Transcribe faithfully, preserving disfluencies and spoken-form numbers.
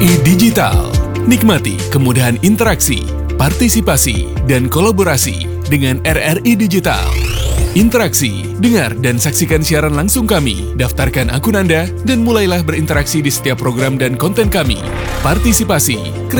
I Digital. Nikmati kemudahan interaksi, partisipasi, dan kolaborasi dengan R R I Digital. Interaksi, dengar dan saksikan siaran langsung kami, daftarkan akun Anda, dan mulailah berinteraksi di setiap program dan konten kami. Partisipasi,